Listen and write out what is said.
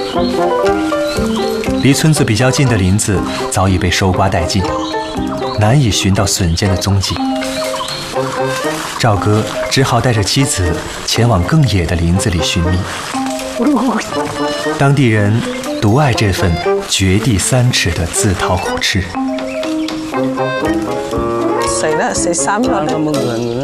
离村子比较近的林子早已被收刮殆尽，难以寻到笋尖的踪迹。赵哥只好带着妻子前往更野的林子里寻觅。当地人独爱这份掘地3尺的自讨苦吃。 死啦，食3日。